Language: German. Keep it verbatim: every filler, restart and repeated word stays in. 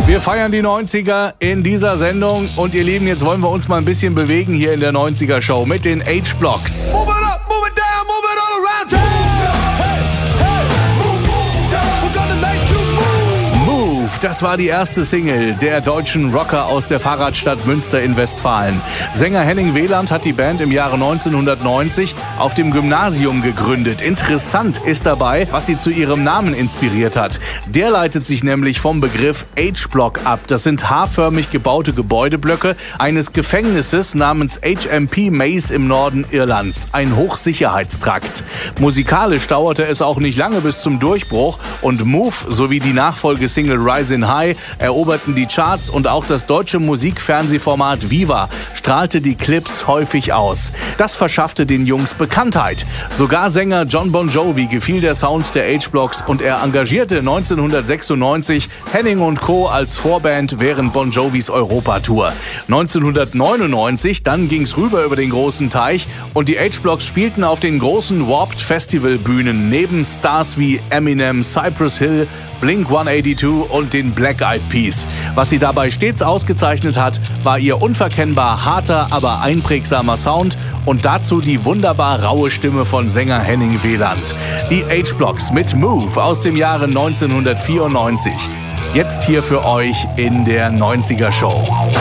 Wir feiern die neunziger in dieser Sendung und ihr Lieben, jetzt wollen wir uns mal ein bisschen bewegen hier in der neunziger Show mit den H-Blocks. Move it up, move it down, move it all around town. Hey, hey, move, move, we're gonna make you move. Move, das war die erste Single der deutschen Rocker aus der Fahrradstadt Münster in Westfalen. Sänger Henning Wieland hat die Band im Jahre neunzehnhundertneunzig auf dem Gymnasium gegründet. Interessant ist dabei, was sie zu ihrem Namen inspiriert hat. Der leitet sich nämlich vom Begriff H-Block ab. Das sind H-förmig gebaute Gebäudeblöcke eines Gefängnisses namens H M P Maze im Norden Irlands. Ein Hochsicherheitstrakt. Musikalisch dauerte es auch nicht lange bis zum Durchbruch und Move sowie die Nachfolgesingle Rising High eroberten die Charts und auch das deutsche Musikfernsehformat Viva strahlte die Clips häufig aus. Das verschaffte den Jungs Bekanntheit. Sogar Sänger Jon Bon Jovi gefiel der Sound der H-Blocks und er engagierte neunzehnhundertsechsundneunzig Henning und Co. als Vorband während Bon Jovis Europatour. neunzehnhundertneunundneunzig, dann ging's rüber über den großen Teich und die H-Blocks spielten auf den großen Warped Festival Bühnen neben Stars wie Eminem, Cypress Hill, Blink hundertzweiundachtzig und den Black Eyed Peas. Was sie dabei stets ausgezeichnet hat, war ihr unverkennbar harter, aber einprägsamer Sound und dazu die wunderbar raue Stimme von Sänger Henning Wieland. Die H-Blocks mit Move aus dem Jahre neunzehnhundertvierundneunzig. Jetzt hier für euch in der neunziger Show.